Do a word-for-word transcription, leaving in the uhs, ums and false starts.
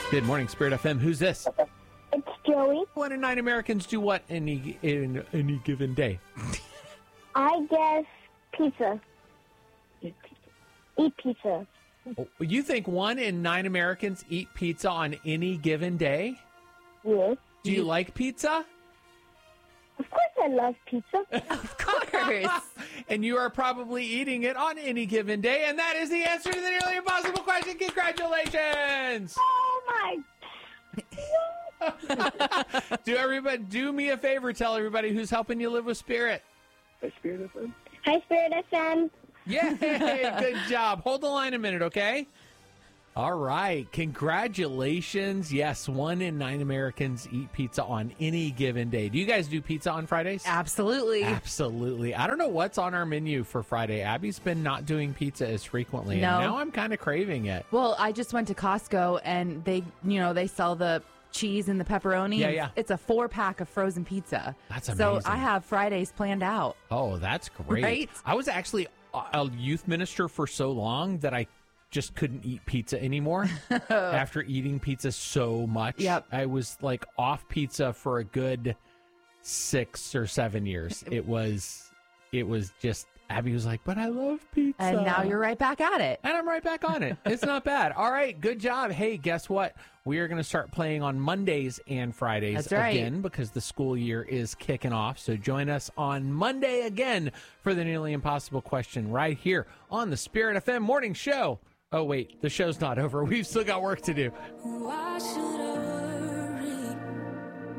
Good morning, Spirit F M. Who's this? It's Joey. One in nine Americans do what any in any given day? I guess pizza. Eat pizza. Oh, you think one in nine Americans eat pizza on any given day? Yes. Do you like pizza? Of course I love pizza. Of course. And you are probably eating it on any given day, and that is the answer to the nearly impossible question. Congratulations! Oh my. do everybody do me a favor, tell everybody who's helping you live with Spirit. Hi, Spirit F M. Hi, Spirit F M. Yay! Good job. Hold the line a minute, okay? All right. Congratulations. Yes, one in nine Americans eat pizza on any given day. Do you guys do pizza on Fridays? Absolutely. Absolutely. I don't know what's on our menu for Friday. Abby's been not doing pizza as frequently, No. and now I'm kind of craving it. Well, I just went to Costco and they, you know, they sell the cheese and the pepperoni. Yeah, yeah. It's a four pack of frozen pizza. That's So amazing. I have Fridays planned out. Oh, that's great. Right? I was actually a youth minister for so long that I just couldn't eat pizza anymore after eating pizza so much. Yep. I was like off pizza for a good six or seven years. It was, it was just, Abby was like, but I love pizza. And now you're right back at it. And I'm right back on it. It's not bad. All right, good job. Hey, guess what? We are going to start playing on Mondays and Fridays That's right. again because the school year is kicking off. So join us on Monday again for the nearly impossible question right here on the Spirit F M Morning Show. Oh, wait, the show's not over. We've still got work to do. Why should I